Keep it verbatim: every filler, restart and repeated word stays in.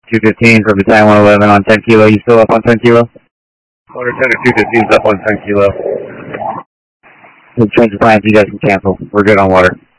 two fifteen for Battalion one eleven on ten kilo. You still up on ten kilo? Order Center two fifteen is up on ten kilo. We'll change the plans. You guys can cancel. We're good on water.